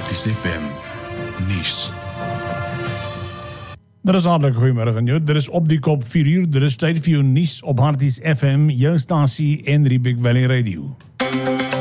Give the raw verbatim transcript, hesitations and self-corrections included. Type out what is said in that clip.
Harties F M nuus. Dit is hartelijk goeiemiddag en jou. Dit is op die kop vier uur. Dit is tyd vir jou nuus op Harties F M, jou stasie en Riebeek Valley Radio.